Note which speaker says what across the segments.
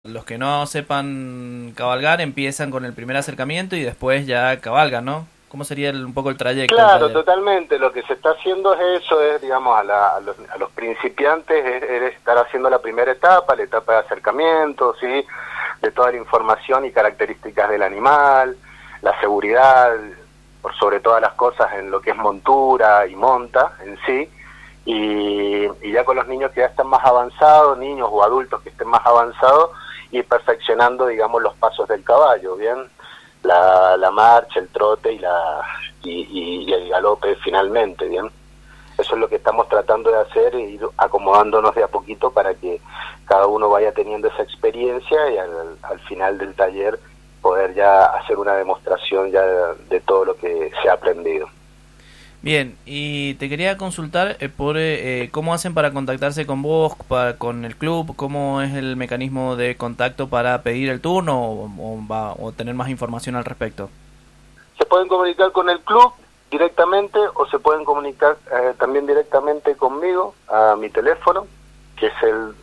Speaker 1: Los que no sepan cabalgar empiezan con el primer acercamiento y después ya cabalgan, ¿no? ¿Cómo sería un poco el trayecto del
Speaker 2: Claro,
Speaker 1: taller?
Speaker 2: totalmente. Lo que se está haciendo es eso, es, digamos, a los principiantes es estar haciendo la primera etapa, la etapa de acercamiento, ¿sí? De toda la información y características del animal, la seguridad, por sobre todas las cosas en lo que es montura y monta en sí. Y ya con los niños que ya están más avanzados, niños o adultos que estén más avanzados, ir perfeccionando, digamos, los pasos del caballo, ¿bien? La marcha, el trote y el galope finalmente, ¿bien? Eso es lo que estamos tratando de hacer, e ir acomodándonos de a poquito para que cada uno vaya teniendo esa experiencia y al final del taller poder ya hacer una demostración ya de todo lo que se ha aprendido.
Speaker 1: Bien, y te quería consultar por cómo hacen para contactarse con vos, con el club, cómo es el mecanismo de contacto para pedir el turno o tener más información al respecto.
Speaker 2: Se pueden comunicar con el club directamente o se pueden comunicar también directamente conmigo a mi teléfono, que es el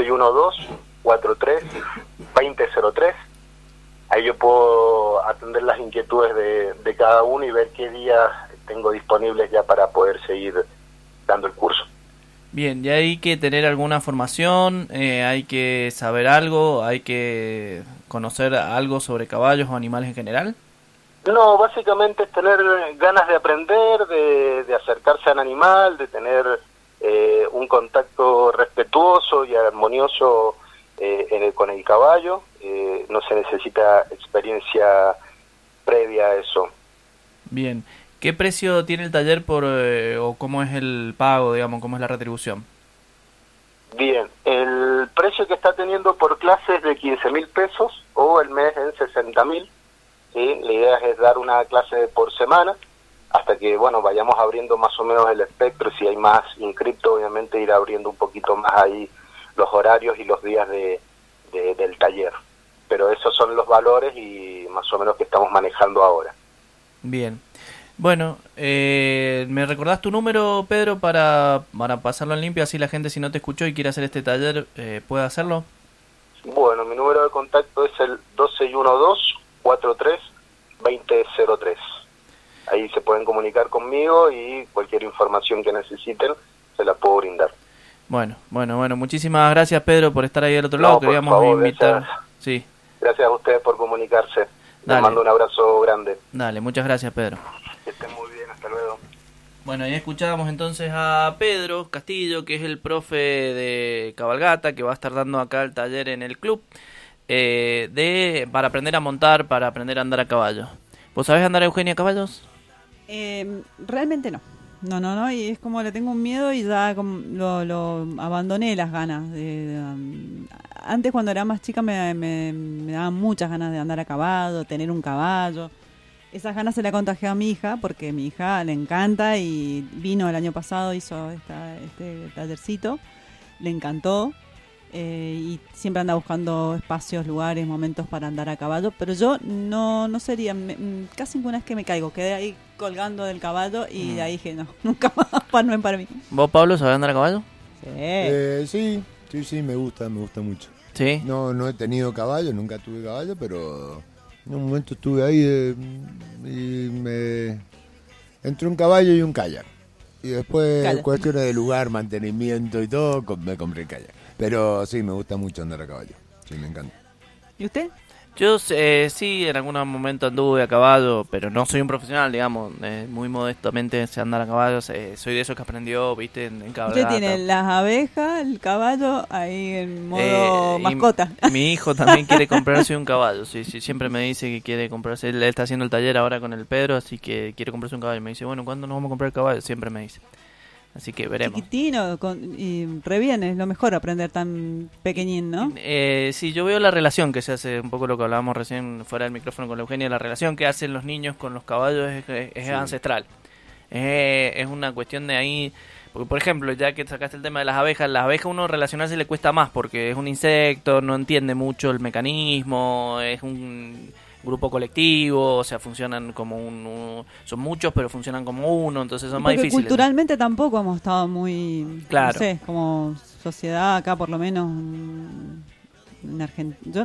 Speaker 2: 1212-43-2003. Ahí yo puedo atender las inquietudes de cada uno y ver qué días tengo disponibles ya para poder seguir dando el curso.
Speaker 1: Bien, y hay que tener alguna formación, hay que saber algo, hay que conocer algo sobre caballos o animales en general.
Speaker 2: No, básicamente es tener ganas de aprender, de acercarse al animal, de tener un contacto respetuoso y armonioso con el caballo. No se necesita experiencia previa a eso.
Speaker 1: Bien, ¿qué precio tiene el taller o cómo es el pago, digamos, cómo es la retribución?
Speaker 2: Bien, el precio que está teniendo por clase es de 15.000 pesos o el mes en 60.000. ¿Sí? La idea es dar una clase por semana hasta que, bueno, vayamos abriendo más o menos el espectro. Si hay más inscriptos, obviamente ir abriendo un poquito más ahí los horarios y los días del taller. Pero esos son los valores y más o menos que estamos manejando ahora.
Speaker 1: Bien. Bueno, ¿me recordás tu número, Pedro, para pasarlo en limpio? Así la gente, si no te escuchó y quiere hacer este taller, puede hacerlo.
Speaker 2: Bueno, mi número de contacto es el 1212-43-2003. Ahí se pueden comunicar conmigo y cualquier información que necesiten se la puedo brindar.
Speaker 1: Bueno, muchísimas gracias, Pedro, por estar ahí al otro
Speaker 2: No,
Speaker 1: lado.
Speaker 2: por
Speaker 1: Queríamos
Speaker 2: favor,
Speaker 1: invitar.
Speaker 2: gracias.
Speaker 1: Sí,
Speaker 2: Gracias a ustedes por comunicarse. Les
Speaker 1: dale,
Speaker 2: mando un abrazo grande.
Speaker 1: dale, muchas gracias, Pedro.
Speaker 2: Que estén muy bien, hasta luego.
Speaker 1: Bueno, ahí escuchábamos entonces a Pedro Castillo, que es el profe de cabalgata, que va a estar dando acá el taller en el club, para aprender a montar, para aprender a andar a caballo. ¿Vos sabés andar, Eugenia, a caballos?
Speaker 3: Realmente no. No, y es como le tengo un miedo y ya lo abandoné las ganas. Antes cuando era más chica me daban muchas ganas de andar a caballo, tener un caballo. Esas ganas se la contagié a mi hija porque mi hija le encanta y vino el año pasado, hizo este tallercito, le encantó. Y siempre anda buscando espacios, lugares, momentos para andar a caballo, pero yo no sería, casi una vez que me caigo, quedé ahí colgando del caballo y de ahí dije, no, nunca más, no es para mí.
Speaker 1: ¿Vos, Pablo, sabés andar a caballo?
Speaker 3: Sí.
Speaker 4: Sí, me gusta mucho.
Speaker 1: Sí.
Speaker 4: No he tenido caballo, nunca tuve caballo, pero en un momento estuve ahí y me entró un caballo y un kayak. Y después, cuestiones de lugar, mantenimiento y todo, me compré el kayak. Pero sí, me gusta mucho andar a caballo. Sí, me encanta.
Speaker 3: ¿Y usted?
Speaker 1: Yo sí, en algún momento anduve a caballo, pero no soy un profesional, digamos, muy modestamente sé andar a caballo, soy de esos que aprendió, viste, en cabalgata.
Speaker 3: Usted tiene las abejas, el caballo, ahí en modo mascota.
Speaker 1: Mi hijo también quiere comprarse un caballo, sí, siempre me dice que quiere comprarse, él está haciendo el taller ahora con el Pedro, así que quiere comprarse un caballo. Me dice, bueno, ¿cuándo nos vamos a comprar el caballo? Siempre me dice. Así que veremos.
Speaker 3: Chiquitino, y re bien, es lo mejor aprender tan pequeñín, ¿no?
Speaker 1: Sí, yo veo la relación que se hace, un poco lo que hablábamos recién fuera del micrófono con la Eugenia, la relación que hacen los niños con los caballos es ancestral. Es una cuestión de ahí, porque por ejemplo, ya que sacaste el tema de las abejas uno relacionarse le cuesta más porque es un insecto, no entiende mucho el mecanismo, es un grupo colectivo, o sea, funcionan como son muchos, pero funcionan como uno, entonces son más difíciles.
Speaker 3: Culturalmente tampoco hemos estado muy,
Speaker 1: claro.
Speaker 3: No sé, como sociedad acá por lo menos, en Argentina.